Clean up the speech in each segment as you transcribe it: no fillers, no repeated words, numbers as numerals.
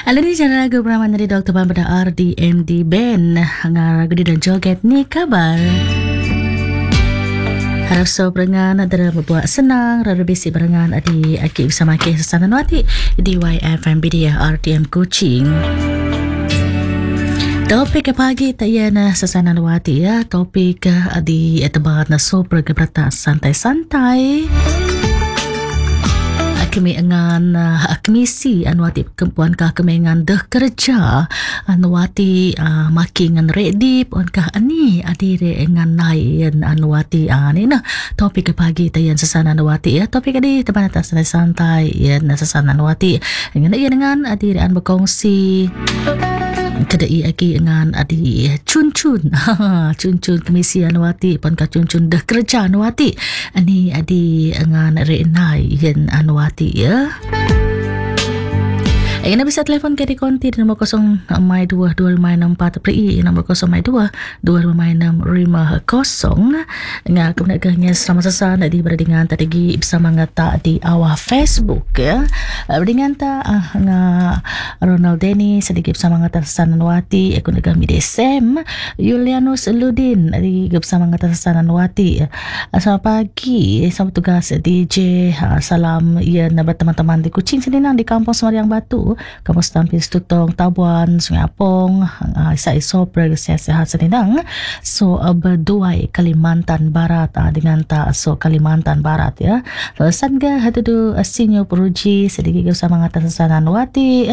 Ala ni cara lagu beraman dari Dr. Ban pada RDMD Band Hangar lagu dan joget ni kabar. Harap so berengan adalah membuat senang. Rara besi berengan adi akik bersama Akik Sesanan Wati di YFM Bidia RTM Kuching. Topik pagi tak ia na Sesanan Wati ya. Topik adi etebat na sopra keberata santai-santai. Kami engan akmisi anwati kempuan kah kami engan deh kerja anwati maki ngan ready pun kah ani adire engan naik anwati ni nah topik pagi tayan Sesanan Wati ya. Topik adi teman atas santai ya Sesanan Wati dengan adire an berkongsi kedai lagi dengan adi cun-cun cun-cun komisi anwati pun ka cun-cun dah kerja anwati ani adi dengan renai yen anwati ya. Anda bisa telefon ke di konti di nombor 0222564 PRI nombor 022256550 dengan kemenangannya selama sesan di berdingan tadi bersama ngata di awal Facebook ya. Berdingan ta Ronald Denny sedikit bersama ngata Sesanan Wati aku negah Midesem Julianus Ludin di bersama ngata Sesanan Wati. Selamat pagi selamat tugas DJ salam ya nabat teman-teman di Kuching Seninang di Kampung Semariang Batu Kampung Setampis Tutong Tabuan Sungai Apong Isa Isopra sehat-sehat Seninang so berduai Kalimantan Barat dengan tak so Kalimantan Barat ya. So sangga hatu senior peruji sedikit bersama ngata Sesanan Wati.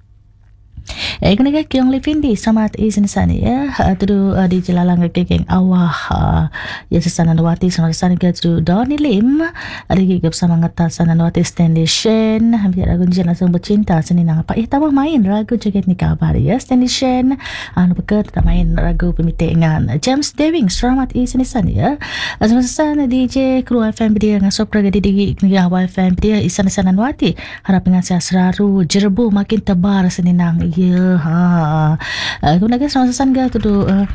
Kena kiong Livindi selamat izin sana ya. Tu di Jelalang kekeng awah ya Sesanan Wati sama sana ke tu Donny Lim ada gig bersama ngata Sesanan Wati Stanley Shen hampir lagu jenah langsung bercinta seninang apa tambah main lagu joget ni kabar ya Stanley Shen beker tak main lagu pemitingan James Dewing selamat izin sana ya. Sama sana DJ kru FM dia dengan sopra di negara FM dia Sesanan Wati harap dengan saya seraru jerbu makin tebar seninang ya. Kemudian sama sesangga tu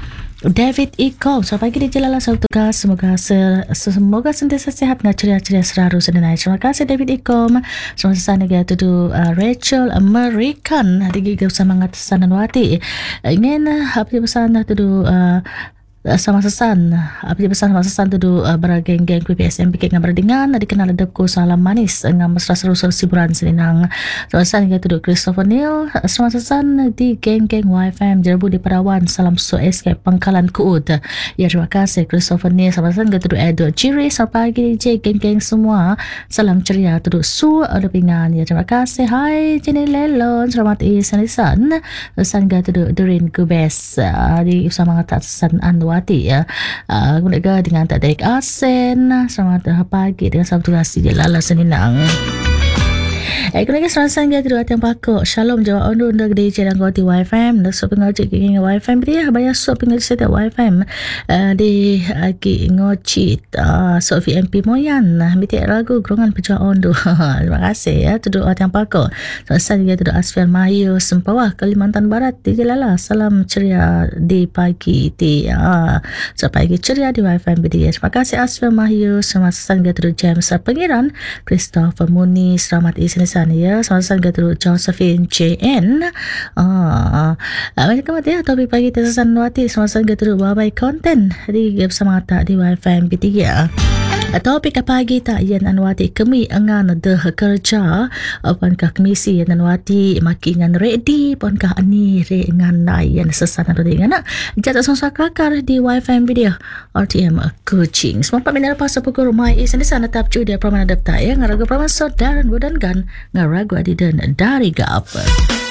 David Iko selamat pagi di Jelala selamat tugas semoga sentiasa sehat dengan ceria-ceria seraru sedenai. Terima kasih David Iko. Sama sesangga tu Rachel American hari gigi bersama ngat Sesanan Wati ingin apa pesan tu sama sesan tu bergeng-geng PPSM bikin dengan berdingan dikenal ledepku salam manis dengan mesra seru siburan seninang sama tu Christopher Neil sama sesan di geng-geng YFM Jerbu di Perawan salam so escape Pangkalan Kuud ya. Terima kasih Christopher Neil sama sesan tu Edward Ciri selamat pagi DJ geng-geng semua salam ceria tu su ada pingan ya. Terima kasih hai Jenny Lelon selamat isan sesan tu Durin Gubes di bersama ngata Sesanan Wati ya. Kemudian dengan tak Daik Asen selamat pagi dengan selamat tugas di Lala Seninang. Kemudian serasan dia tidak yang pakok Shalom jawab undur untuk di Jedang Koti YFM dan so pengocik kini YFM dia bayar so pengocik setiap YFM di Aki ngocit so VMP Moyan bitik lagu gerongan pejuang undur. Terima kasih ya tu yang pakok serasan dia tu Asfian Mayu Sempawah Kalimantan Barat di Jelala salam ceria di pagi di so pagi ceria di YFM dia. Terima kasih Asfian Mayu serasan dia tu James Pengiran Christopher Muni selamat izin ya. Sama-sama tu Josephine JN welcome ya topik pagi Sesanan Wati sama-sama tu Wabai Konten di bersama tak di YFM B3 topik pagi tak Yan Anwati kami engan dah kerja pankah komisi Yan Anwati maki ngan ready pankah ani re ngan Yan Sesanan Wati ngana jatuh songsa kelakar di YFM video RTM Kuching semua peminat pasal pukul rumah isan di sana tap cuy dia peraman adapta ya ngaragu peraman saudara budan gan ngaragu adidan dari gap.